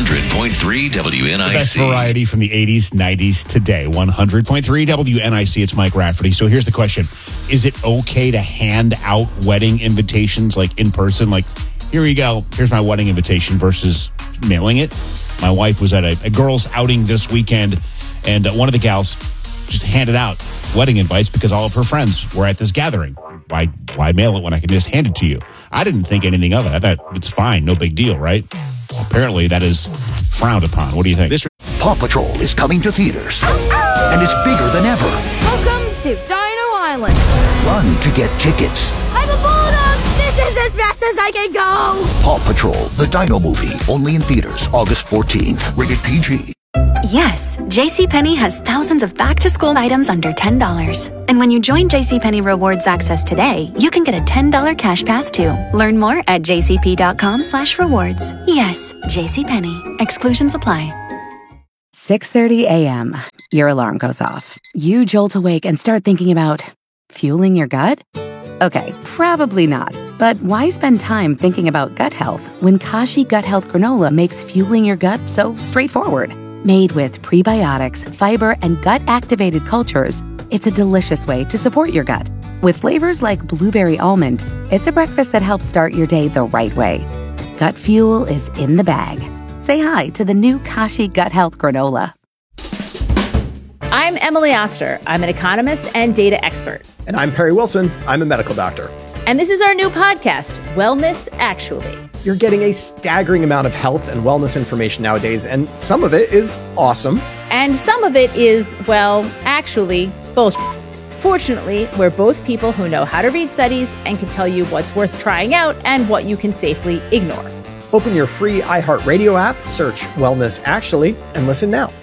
100.3 WNIC. The best variety from the 80s, 90s, today. 100.3 WNIC. It's Mike Rafferty. So here's the question. Is it okay to hand out wedding invitations like in person? Like, here you go. Here's my wedding invitation versus mailing it. My wife was at a girls' outing this weekend, and one of the gals just handed out wedding invites because all of her friends were at this gathering. Why mail it when I can just hand it to you? I didn't think anything of it. I thought it's fine, no big deal, right? Apparently, that is frowned upon. What do you think? Paw Patrol is coming to theaters, and it's bigger than ever. Welcome to Dino Island. Run to get tickets. I'm a bulldog. This is as fast as I can go. Paw Patrol, the Dino movie, only in theaters August 14th. Rated PG. Yes, JCPenney has thousands of back-to-school items under $10. And when you join JCPenney Rewards Access today, you can get a $10 cash pass too. Learn more at jcp.com/rewards. Yes, JCPenney. Exclusions apply. 6:30 a.m. Your alarm goes off. You jolt awake and start thinking about fueling your gut? Okay, probably not. But why spend time thinking about gut health when Kashi Gut Health Granola makes fueling your gut so straightforward? Made with prebiotics, fiber, and gut-activated cultures, it's a delicious way to support your gut. With flavors like blueberry almond, it's a breakfast that helps start your day the right way. Gut fuel is in the bag. Say hi to the new Kashi Gut Health Granola. I'm Emily Oster. I'm an economist and data expert. And I'm Perry Wilson. I'm a medical doctor. And this is our new podcast, Wellness Actually. You're getting a staggering amount of health and wellness information nowadays, and some of it is awesome. And some of it is, well, actually, bullshit. Fortunately, we're both people who know how to read studies and can tell you what's worth trying out and what you can safely ignore. Open your free iHeartRadio app, search Wellness Actually, and listen now.